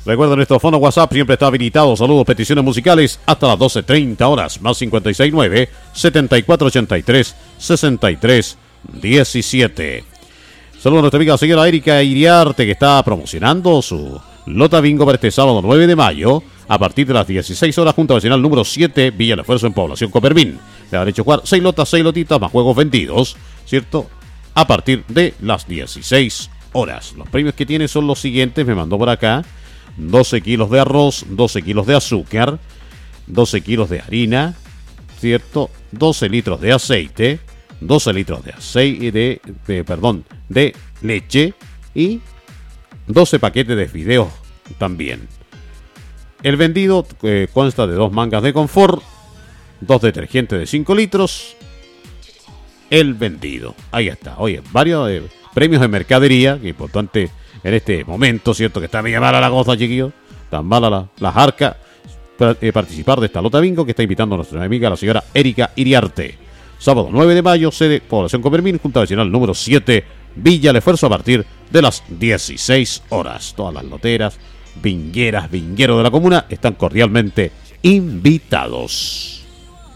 Recuerda, nuestro fono WhatsApp siempre está habilitado. Saludos, peticiones musicales hasta las 12:30 horas. Más 569-7483-6317. Saludos a nuestra amiga señora Erika Iriarte, que está promocionando su Lota Bingo para este sábado 9 de mayo. A partir de las 16 horas, junto al vecinal número 7, Villa El Esfuerzo en Población Copermín. Le han hecho jugar 6 lotas, 6 lotitas, más juegos vendidos, ¿cierto? A partir de las 16 horas. Los premios que tiene son los siguientes, me mandó por acá. 12 kilos de arroz, 12 kilos de azúcar, 12 kilos de harina, ¿cierto? 12 litros de aceite, 12 litros de de leche y 12 paquetes de fideos también. El vendido consta de 2 mangas de confort, 2 detergentes de 5 litros. El vendido. Ahí está. Oye, varios premios de mercadería, que es importante en este momento, ¿cierto? Que está media mala la cosa, chiquillos. Tan mala las arcas. Para participar de esta Lota Bingo que está invitando a nuestra amiga, la señora Erika Iriarte. Sábado 9 de mayo, sede Población Copermín, Junta Vecinal número 7, Villa El Esfuerzo, a partir de las 16 horas. Todas las loteras, vingueros de la comuna están cordialmente invitados.